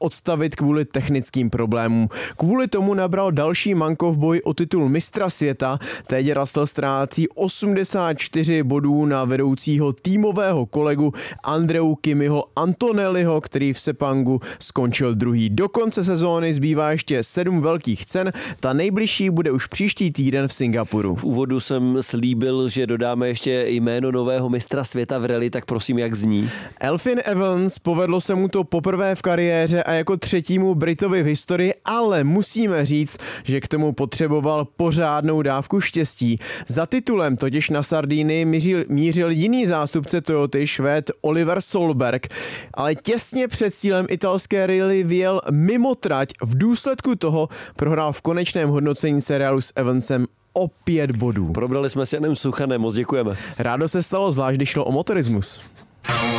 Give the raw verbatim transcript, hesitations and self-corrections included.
odstavit kvůli technickým problémům. Kvůli tomu nabral další manko v boji o titul mistra světa. Teď Russell ztrácí osmdesát čtyři bodů na vedoucího týmového kolegu Andreu Kimiho Antonelliho, který v Sepangu skončil druhý. Do konce sezóny zbývá ještě sedm velkých cen, ta nejbližší bude už příští týden v Singapuru. V úvodu jsem slíbil, že dodáme ještě jméno nového mistra světa v rally, tak prosím, jak zní? Elfyn Evans, povedlo se mu to poprvé v kariéře a jako třetímu Britovi v historii, ale musíme říct, že k tomu potřeboval pořádnou dávku štěstí. Za titulem totiž na Sardinii mířil, mířil jiný zástupce Toyoty, Švéd Oliver Solberg, ale těsně před cílem italské rally vyjel mimo trať. V důsledku toho prohrál v konečném hodnocení seriálu s Evansem o pět bodů. Probrali jsme s Janem Suchanem, moc děkujeme. Rádo se stalo, zvlášť když šlo o motorismus.